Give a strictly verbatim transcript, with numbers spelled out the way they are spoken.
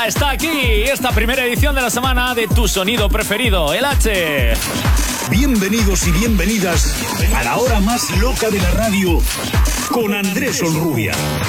Está aquí esta primera edición de la semana de tu sonido preferido, el H. Bienvenidos y bienvenidas a la hora más loca de la radio con Andrés Onrubia.